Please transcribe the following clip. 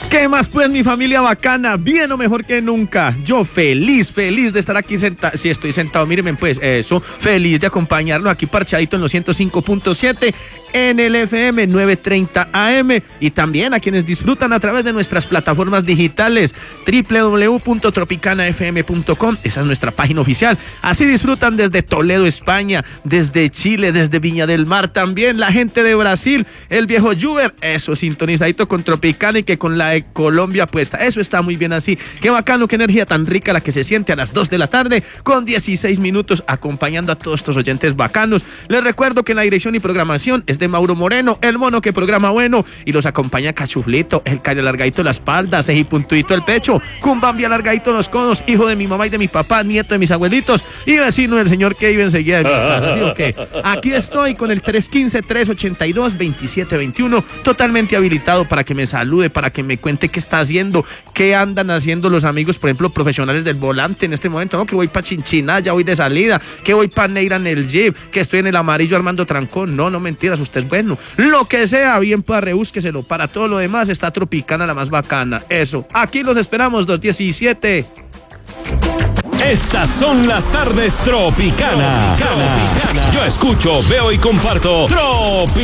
¿Qué más pues, mi familia bacana? Bien o mejor que nunca. Yo feliz de estar aquí sentado. Si estoy sentado, mírenme pues, eso. Feliz de acompañarlos aquí parchadito en los 105.7 en el FM 930 AM. Y también a quienes disfrutan a través de nuestras plataformas digitales www.tropicanafm.com. Esa es nuestra página oficial. Así disfrutan desde Toledo, España, desde Chile, desde Viña del Mar también. La gente de Brasil, el viejo Juber, eso, sintonizadito con Tropicana y que con la de Colombia puesta. Eso está muy bien así. Qué bacano, qué energía tan rica la que se siente a las 2 de la tarde con 16 minutos acompañando a todos estos oyentes bacanos. Les recuerdo que la dirección y programación es de Mauro Moreno, el mono que programa bueno, y los acompaña Cachuflito, el cari alargadito de la espalda, ceji puntuito el pecho, Cumbambi alargadito los codos, hijo de mi mamá y de mi papá, nieto de mis abuelitos y vecino del señor que vive enseguida de mi casa. ¿Sí o qué? Aquí estoy con el 315-382-2721 totalmente habilitado para que me salude, para que me cuente qué está haciendo, qué andan haciendo los amigos, por ejemplo, profesionales del volante en este momento, ¿no? Que voy para Chinchina, voy de salida, que voy para Neira en el Jeep, que estoy en el amarillo armando trancón. No mentiras, usted es bueno. Lo que sea, bien para rebúsqueselo. Para todo lo demás está Tropicana, la más bacana. Eso. Aquí los esperamos, 217. Estas son las tardes Tropicana. Yo escucho, veo y comparto Tropicana.